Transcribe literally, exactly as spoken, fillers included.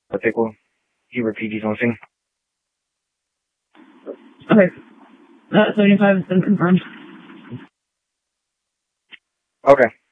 a pickle. He repeated something. Okay. Uh, seventy-five has been confirmed. Okay.